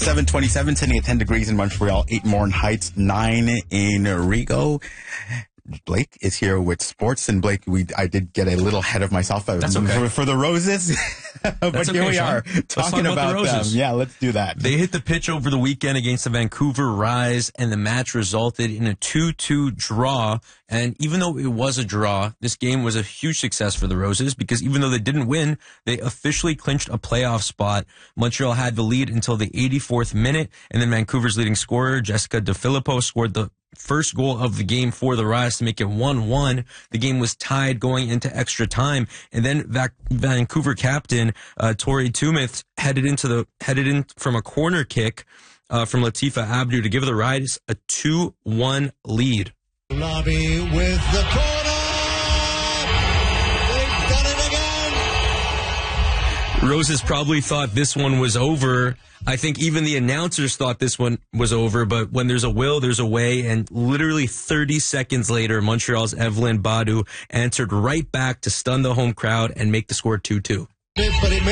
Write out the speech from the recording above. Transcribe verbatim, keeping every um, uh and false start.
seven twenty-seven, sitting at ten degrees in Montreal, eight Morin Heights, nine in Rigaud. Blake is here with sports, and Blake, we I did get a little ahead of myself. That's okay. for, for the Roses, but That's here okay, we Sean. are Let's talking talk about, about the them. Roses. Yeah, let's do that. They hit the pitch over the weekend against the Vancouver Rise, and the match resulted in a two two draw. And even though it was a draw, this game was a huge success for the Roses because even though they didn't win, they officially clinched a playoff spot. Montreal had the lead until the eighty-fourth minute, and then Vancouver's leading scorer, Jessica DeFilippo, scored the first goal of the game for the Rise to make it one one. The game was tied going into extra time, and then Vac- Vancouver captain uh, Tori Tumith headed into the headed in from a corner kick uh, from Latifa Abdu to give the Rise a two one lead. Lobby with the corner. They've done it again. Roses probably thought this one was over. I think even the announcers thought this one was over, but when there's a will, there's a way, and literally thirty seconds later, Montreal's Evelyn Badu answered right back to stun the home crowd and make the score two two. But it